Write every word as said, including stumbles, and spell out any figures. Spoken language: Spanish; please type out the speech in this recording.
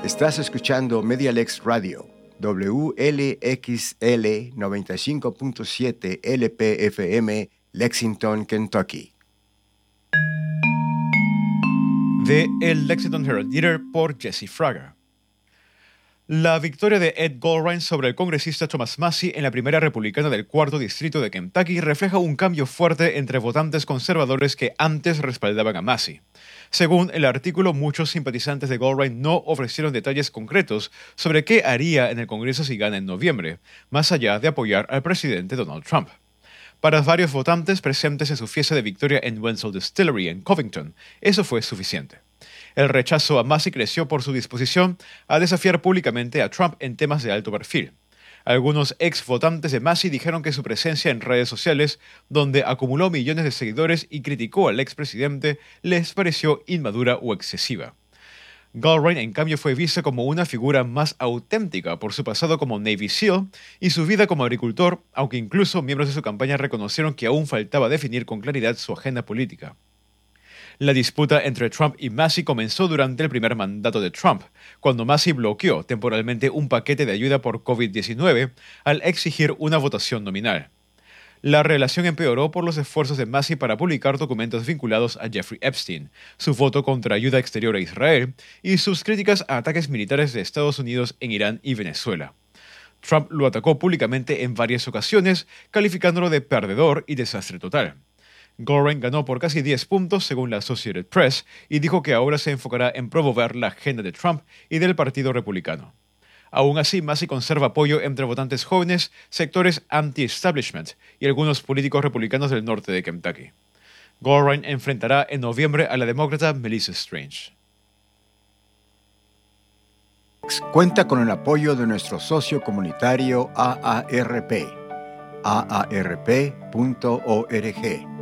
Estás escuchando Medialex Radio, W L X L noventa y cinco punto siete L P F M, Lexington, Kentucky. De el Lexington Herald Leader por Jesse Fraga. La victoria de Ed Goldrein sobre el congresista Thomas Massie en la primera republicana del cuarto distrito de Kentucky refleja un cambio fuerte entre votantes conservadores que antes respaldaban a Massie. Según el artículo, muchos simpatizantes de Goldrein no ofrecieron detalles concretos sobre qué haría en el Congreso si gana en noviembre, más allá de apoyar al presidente Donald Trump. Para varios votantes presentes en su fiesta de victoria en Wenzel Distillery en Covington, eso fue suficiente. El rechazo a Massie creció por su disposición a desafiar públicamente a Trump en temas de alto perfil. Algunos ex votantes de Massie dijeron que su presencia en redes sociales, donde acumuló millones de seguidores y criticó al expresidente, les pareció inmadura o excesiva. Goldrein, en cambio, fue visto como una figura más auténtica por su pasado como Navy SEAL y su vida como agricultor, aunque incluso miembros de su campaña reconocieron que aún faltaba definir con claridad su agenda política. La disputa entre Trump y Massie comenzó durante el primer mandato de Trump, cuando Massie bloqueó temporalmente un paquete de ayuda por COVID diecinueve al exigir una votación nominal. La relación empeoró por los esfuerzos de Massie para publicar documentos vinculados a Jeffrey Epstein, su voto contra ayuda exterior a Israel y sus críticas a ataques militares de Estados Unidos en Irán y Venezuela. Trump lo atacó públicamente en varias ocasiones, calificándolo de perdedor y desastre total. Goldrein ganó por casi diez puntos según la Associated Press y dijo que ahora se enfocará en promover la agenda de Trump y del Partido Republicano. Aún así, Massie conserva apoyo entre votantes jóvenes, sectores anti-establishment y algunos políticos republicanos del norte de Kentucky. Goldrein enfrentará en noviembre a la demócrata Melissa Strange. Cuenta con el apoyo de nuestro socio comunitario A A R P, A A R P punto org.